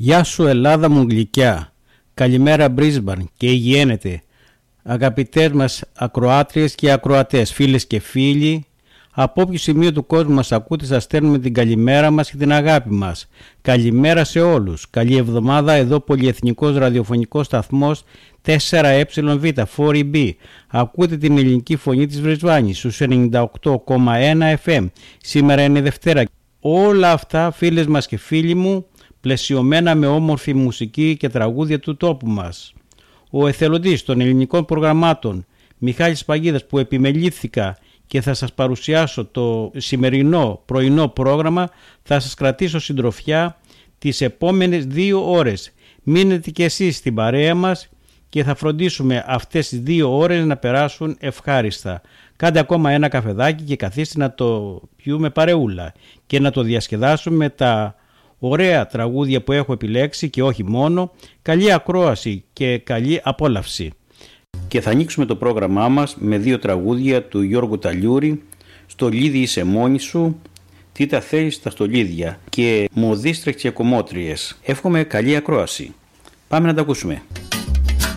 Γεια σου Ελλάδα μου γλυκιά, καλημέρα Μπρίσμπαν και υγιένετε. Αγαπητές μας ακροάτριες και ακροατές, φίλες και φίλοι, από όποιο σημείο του κόσμου μας ακούτε σας στέλνουμε την καλημέρα μας και την αγάπη μας. Καλημέρα σε όλους. Καλή εβδομάδα εδώ πολυεθνικός ραδιοφωνικός σταθμός 4EV, 4EB. Ακούτε την ελληνική φωνή της Βρισβάνης στους 98,1 FM. Σήμερα είναι Δευτέρα. Όλα αυτά φίλες μας και φίλοι μου πλαισιωμένα με όμορφη μουσική και τραγούδια του τόπου μας. Ο εθελοντής των ελληνικών προγραμμάτων Μιχάλης Παγίδας που επιμελήθηκα και θα σας παρουσιάσω το σημερινό πρωινό πρόγραμμα, θα σας κρατήσω συντροφιά τις επόμενες 2 ώρες. Μείνετε και εσείς στην παρέα μας και θα φροντίσουμε αυτές τις 2 ώρες να περάσουν ευχάριστα. Κάντε ακόμα ένα καφεδάκι και καθίστε να το πιούμε παρεούλα και να το διασκεδάσουμε με τα ωραία τραγούδια που έχω επιλέξει και όχι μόνο. Καλή ακρόαση και καλή απόλαυση. Και θα ανοίξουμε το πρόγραμμά μας με 2 τραγούδια του Γιώργου Ταλιούρη, «Στολίδι είσαι μόνη σου», «Τι τα θέλεις τα στολίδια» και «Μοδίστρες και κομμότριες». Εύχομαι καλή ακρόαση. Πάμε να τα ακούσουμε.